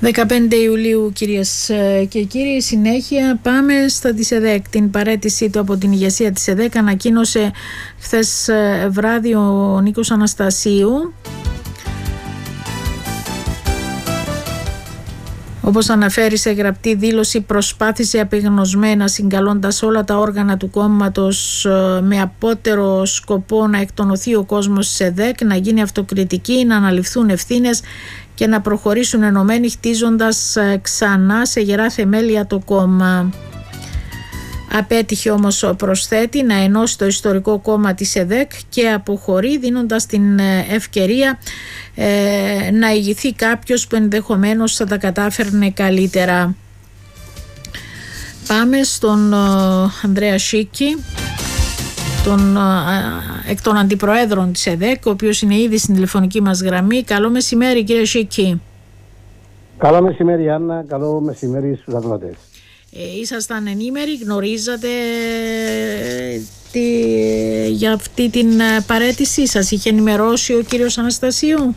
15 Ιουλίου, κυρίες και κύριοι, συνέχεια πάμε στα της ΕΔΕΚ. Την παραίτησή του από την ηγεσία της ΕΔΕΚ ανακοίνωσε χθες βράδυ ο Νίκος Αναστασίου. Όπως αναφέρει σε γραπτή δήλωση, προσπάθησε απεγνωσμένα, συγκαλώντας όλα τα όργανα του κόμματος με απότερο σκοπό να εκτονωθεί ο κόσμος της ΕΔΕΚ, να γίνει αυτοκριτική, να αναλυφθούν ευθύνες και να προχωρήσουν ενωμένοι, χτίζοντας ξανά σε γερά θεμέλια το κόμμα. Απέτυχε όμως, προσθέτει, να ενώσει το ιστορικό κόμμα της ΕΔΕΚ και αποχωρεί, δίνοντας την ευκαιρία να ηγηθεί κάποιος που ενδεχομένως θα τα κατάφερνε καλύτερα. Πάμε στον Ανδρέα Σίκη, εκ των αντιπροέδρων της ΕΔΕΚ, ο οποίος είναι ήδη στην τηλεφωνική μας γραμμή. Καλό μεσημέρι, κύριε Σίκη. Καλό μεσημέρι, Άννα. Καλό μεσημέρι στους ακροατές. Ήσασταν ενήμεροι, γνωρίζατε για αυτή την παραίτησή σας? Είχε ενημερώσει ο κύριος Αναστασίου?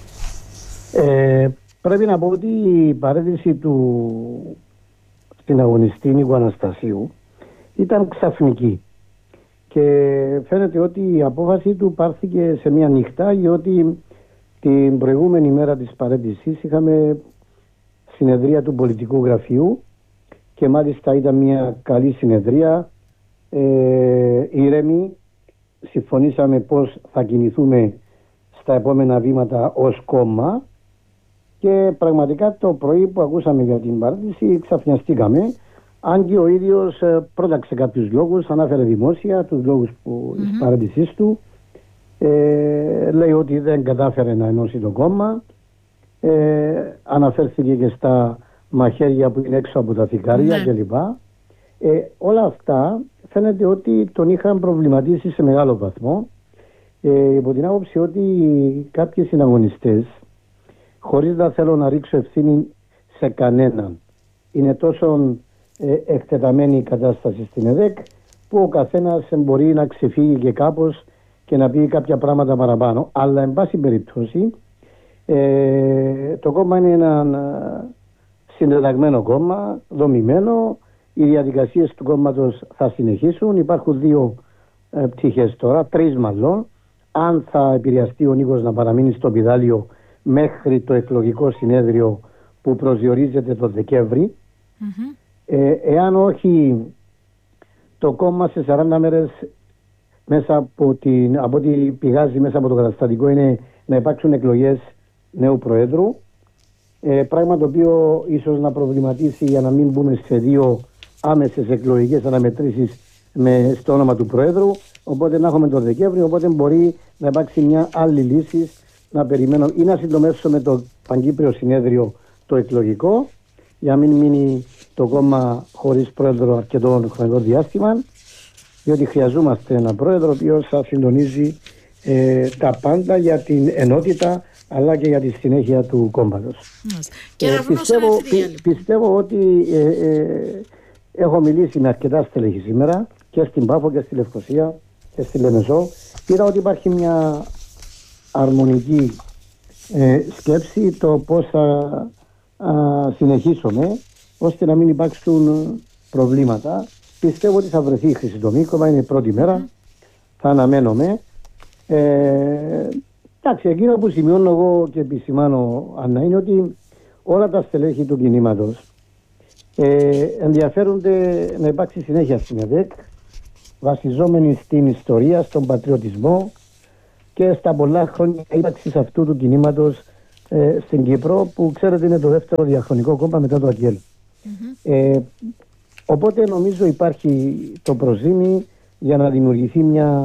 Πρέπει να πω ότι η παραίτηση του στην αγωνιστή Νίκου Αναστασίου ήταν ξαφνική και φαίνεται ότι η απόφαση του πάρθηκε σε μια νύχτα, γιατί την προηγούμενη μέρα της παραίτησης είχαμε συνεδρία του πολιτικού γραφείου και μάλιστα ήταν μια καλή συνεδρία, ήρεμη. Συμφωνήσαμε πώς θα κινηθούμε στα επόμενα βήματα ως κόμμα και πραγματικά το πρωί που ακούσαμε για την παραίτηση ξαφνιαστήκαμε, αν και ο ίδιος πρόταξε κάποιους λόγους, ανάφερε δημόσια τους λόγους της παραίτησής του. Λέει ότι δεν κατάφερε να ενώσει το κόμμα, αναφέρθηκε και στα μαχαίρια που είναι έξω από τα θικάρια κλπ. Όλα αυτά φαίνεται ότι τον είχαν προβληματίσει σε μεγάλο βαθμό, υπό την άποψη ότι κάποιοι συναγωνιστές, χωρίς να θέλω να ρίξω ευθύνη σε κανέναν, είναι τόσο εκτεταμένη η κατάσταση στην ΕΔΕΚ που ο καθένας μπορεί να ξεφύγει και κάπως και να πει κάποια πράγματα παραπάνω, αλλά εν πάση περιπτώσει το κόμμα είναι ένα συντεταγμένο κόμμα, δομημένο. Οι διαδικασίες του κόμματος θα συνεχίσουν. Υπάρχουν δύο πτυχές τώρα, τρεις μάλλον. Αν θα επηρεαστεί ο Νίκος να παραμείνει στο πηδάλιο μέχρι το εκλογικό συνέδριο που προσδιορίζεται το Δεκέμβρη. Εάν όχι, το κόμμα σε 40 μέρες μέσα από ό,τι πηγάζει μέσα από το καταστατικό είναι να υπάρξουν εκλογές νέου Προέδρου. Πράγμα το οποίο ίσως να προβληματίσει για να μην μπούμε σε δύο άμεσες εκλογικές αναμετρήσεις στο όνομα του Προέδρου. Οπότε να έχουμε τον Δεκέμβριο, οπότε μπορεί να υπάρξει μια άλλη λύση, να περιμένω ή να συντομεύσουμε το Παγκύπριο Συνέδριο το εκλογικό, για να μην μείνει το κόμμα χωρίς πρόεδρο αρκετό χρονικό διάστημα, διότι χρειαζόμαστε ένα πρόεδρο ο οποίος θα συντονίζει τα πάντα για την ενότητα αλλά και για τη συνέχεια του κόμματος. Πιστεύω ότι έχω μιλήσει με αρκετά στελέχη σήμερα και στην Πάφο και στη Λευκοσία και στη Λεμεσό. Είδα ότι υπάρχει μια αρμονική σκέψη το πώς θα συνεχίσουμε ώστε να μην υπάρξουν προβλήματα. Πιστεύω ότι θα βρεθεί η χρυσή τομή. Ακόμα είναι η πρώτη μέρα. Θα αναμένουμε. Εντάξει, εκείνο που σημειώνω εγώ και επισημάνω, Άννα, είναι ότι όλα τα στελέχη του κινήματος ενδιαφέρονται να υπάρξει συνέχεια στην ΕΔΕΚ, βασιζόμενοι στην ιστορία, στον πατριωτισμό και στα πολλά χρόνια ύπαρξης αυτού του κινήματος στην Κύπρο, που ξέρετε είναι το δεύτερο διαχρονικό κόμμα μετά το ΑΚΕΛ. Οπότε νομίζω υπάρχει το προζήμι για να δημιουργηθεί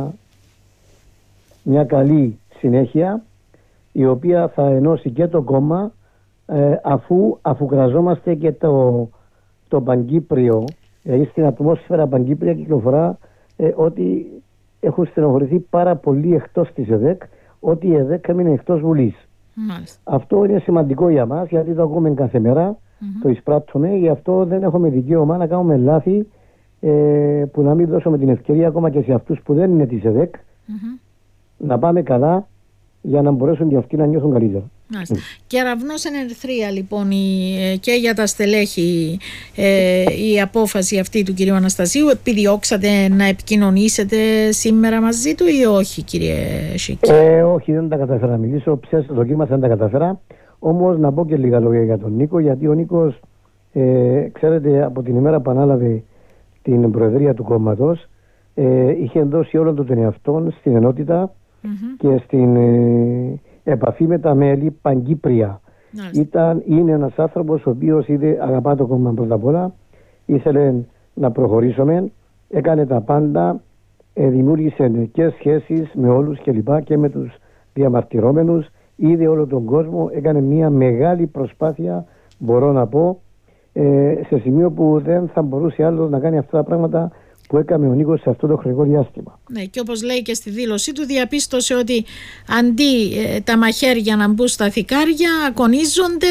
μια καλή συνέχεια, η οποία θα ενώσει και το κόμμα, αφού κραζόμαστε και το Παγκύπριο, δηλαδή στην ατμόσφαιρα Παγκύπρια κυκλοφορά ότι έχουν στενοχωρηθεί πάρα πολύ εκτός της ΕΔΕΚ, ότι η ΕΔΕΚ έμεινε εκτός Βουλής. Αυτό είναι σημαντικό για μας, γιατί το ακούμε κάθε μέρα, το εισπράττουμε, γι' αυτό δεν έχουμε δικαίωμα να κάνουμε λάθη που να μην δώσουμε την ευκαιρία ακόμα και σε αυτούς που δεν είναι της ΕΔΕΚ να πάμε καλά, για να μπορέσουν και αυτοί να νιώθουν καλύτερα. Κεραυνός εν Ερυθρία λοιπόν και για τα στελέχη η απόφαση αυτή του κυρίου Αναστασίου. Επιδιώξατε να επικοινωνήσετε σήμερα μαζί του ή όχι, κύριε Σίκη? Όχι, δεν τα καταφέρα να μιλήσω. Δοκίμασα, δεν τα καταφέρα. Όμως να πω και λίγα λόγια για τον Νίκο, γιατί ο Νίκος ξέρετε, από την ημέρα που ανάλαβε την προεδρία του κόμματος είχε δώσει όλο τον εαυτό στην ενότητα και στην επαφή με τα μέλη παγκύπρια. Είναι ένας άνθρωπος ο οποίος αγαπά το κόμμα πρώτα απ' όλα, ήθελε να προχωρήσουμε, έκανε τα πάντα, δημιούργησε και σχέσεις με όλους και με τους διαμαρτυρόμενους, είδε όλο τον κόσμο, έκανε μια μεγάλη προσπάθεια, μπορώ να πω, σε σημείο που δεν θα μπορούσε άλλος να κάνει αυτά τα πράγματα που έκανε ο Νίκος σε αυτό το χρονικό διάστημα. Ναι, και όπως λέει και στη δήλωσή του, διαπίστωσε ότι αντί τα μαχαίρια να μπουν στα θικάρια, ακονίζονται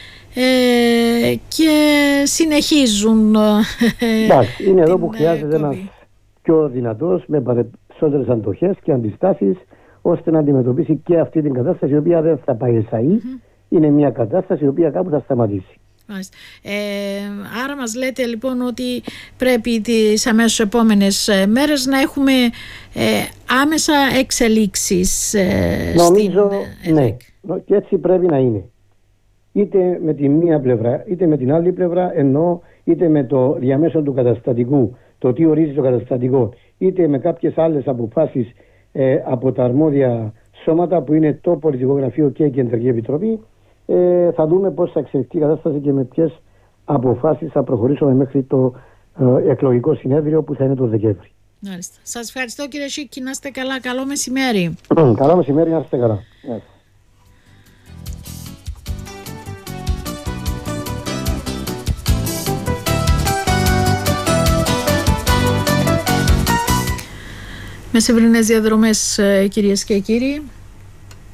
και συνεχίζουν. Εντάξει, είναι εδώ που χρειάζεται ένας πιο δυνατός, με περισσότερες αντοχές και αντιστάσεις, ώστε να αντιμετωπίσει και αυτή την κατάσταση, η οποία δεν θα πάει εσαΐ. Είναι μια κατάσταση η οποία κάπου θα σταματήσει. Άρα μας λέτε λοιπόν ότι πρέπει τις αμέσως επόμενες μέρες να έχουμε άμεσα εξελίξεις. Νομίζω, ναι, και έτσι πρέπει να είναι. Είτε με τη μία πλευρά είτε με την άλλη πλευρά, ενώ είτε με το διαμέσο του καταστατικού, το τι ορίζει το καταστατικό, είτε με κάποιες άλλες αποφάσεις από τα αρμόδια σώματα που είναι το Πολιτικό Γραφείο και η Κεντρική Επιτροπή. Θα δούμε πώς θα εξελιχθεί η κατάσταση και με ποιες αποφάσεις θα προχωρήσουμε μέχρι το εκλογικό συνέδριο που θα είναι το Δεκέμβρη. Μάλιστα. Σας ευχαριστώ, κύριε Σίκη, να είστε καλά. Καλό μεσημέρι. Καλό μεσημέρι, να είστε καλά. Μεσημβρινές διαδρομές, κυρίες και κύριοι.